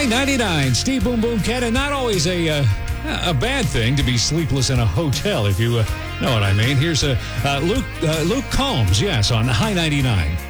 99, Steve Boom Boom Cannon. Not always a bad thing to be sleepless in a hotel, if you know what I mean. Here's Luke Combs, yes, on High 99.